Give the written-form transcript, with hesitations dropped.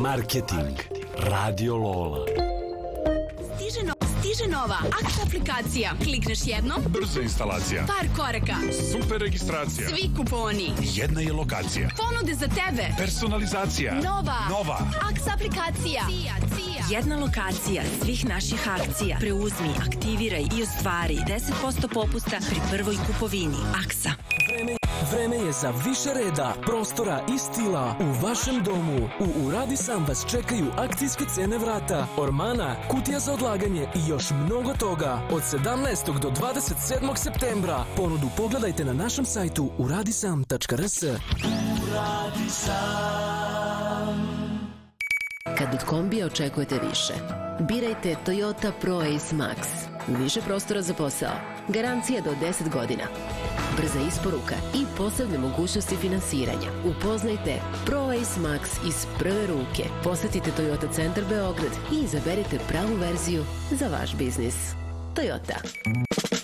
Marketing. Radio Lola. Stiže nova Aks aplikacija. Klikneš jednom, brza instalacija, par koraka, super registracija, svi kuponi, jedna je lokacija, ponude za tebe, personalizacija, nova Aks aplikacija. Jedna lokacija svih naših akcija. Preuzmi, aktiviraj i ostvari 10% popusta pri prvoj kupovini. Aksa. Vreme je za više reda, prostora i stila u vašem domu. U Uradi Sam vas čekaju akcijske cene vrata, ormana, kutija za odlaganje i još mnogo toga. Od 17. do 27. septembra. Ponudu pogledajte na našem sajtu uradisam.rs. Uradi Sam. Kad od kombija očekujete više, birajte Toyota ProAce Max. Više prostora za posao, garancija do 10 godina, brza isporuka i posebne mogućnosti finansiranja. Upoznajte ProAce Max iz prve ruke. Posetite Toyota Centar Beograd i izaberite pravu verziju za vaš biznis. Toyota.